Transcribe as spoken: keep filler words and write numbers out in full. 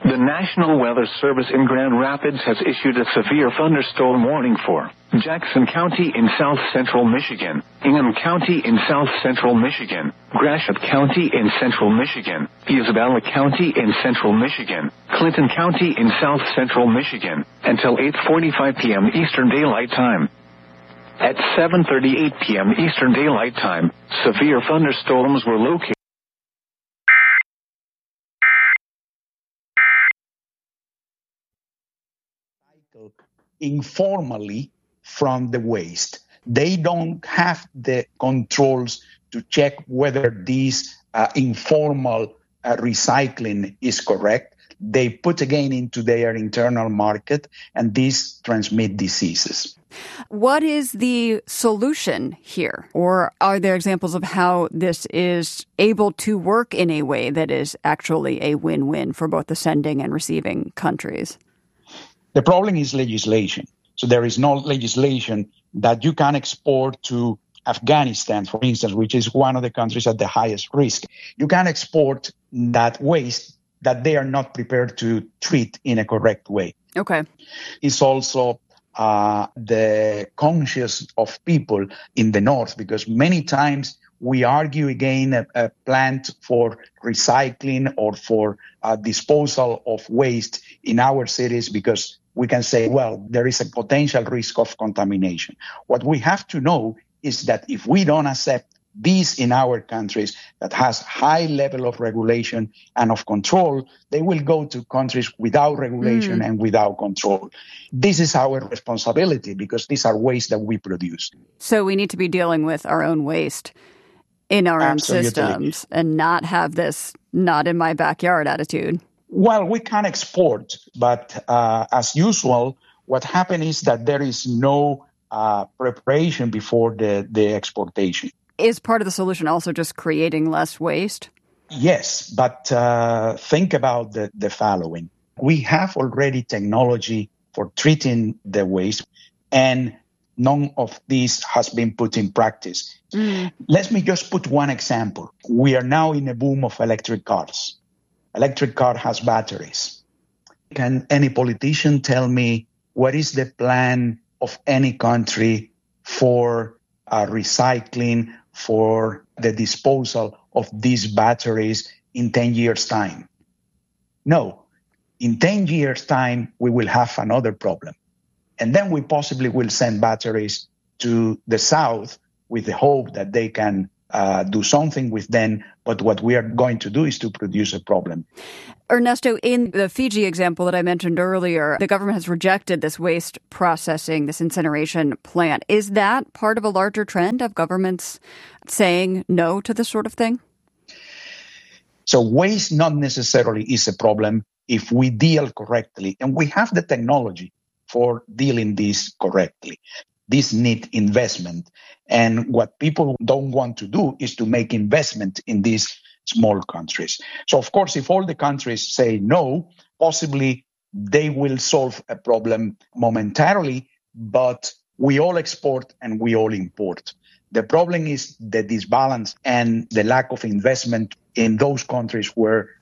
The National Weather Service in Grand Rapids has issued a severe thunderstorm warning for Jackson County in south central Michigan, Ingham County in south central Michigan, Gratiot County in central Michigan, Isabella County in central Michigan, Clinton County in south central Michigan, until eight forty-five p.m. Eastern Daylight Time. At seven thirty-eight p.m. Eastern Daylight Time, severe thunderstorms were located informally from the waste. They don't have the controls to check whether this uh, informal uh, recycling is correct. They put again into their internal market, and these transmit diseases. What is the solution here? Or are there examples of how this is able to work in a way that is actually a win-win for both the sending and receiving countries? The problem is legislation. So there is no legislation that you can export to Afghanistan, for instance, which is one of the countries at the highest risk. You can export that waste that they are not prepared to treat in a correct way. Okay. It's also uh, the conscience of people in the north, because many times we argue again a, a plant for recycling or for uh, disposal of waste in our cities because we can say, well, there is a potential risk of contamination. What we have to know is that if we don't accept this in our countries that has high level of regulation and of control, they will go to countries without regulation mm. and without control. This is our responsibility because these are waste that we produce. So we need to be dealing with our own waste in our Absolutely. own systems and not have this not in my backyard attitude. Well, we can export, but uh, as usual, what happens is that there is no uh, preparation before the, the exportation. Is part of the solution also just creating less waste? Yes, but uh, think about the, the following. We have already technology for treating the waste, and none of this has been put in practice. Mm. Let me just put one example. We are now in a boom of electric cars. Electric car has batteries. Can any politician tell me what is the plan of any country for uh, recycling, for the disposal of these batteries in ten years' time? No. In ten years' time, we will have another problem. And then we possibly will send batteries to the south with the hope that they can uh, do something with them. But what we are going to do is to produce a problem. Ernesto, in the Fiji example that I mentioned earlier, the government has rejected this waste processing, this incineration plant. Is that part of a larger trend of governments saying no to this sort of thing? So waste not necessarily is a problem if we deal correctly. And we have the technology for dealing this correctly. This need investment. And what people don't want to do is to make investment in these small countries. So, of course, if all the countries say no, possibly they will solve a problem momentarily, but we all export and we all import. The problem is the disbalance and the lack of investment in those countries where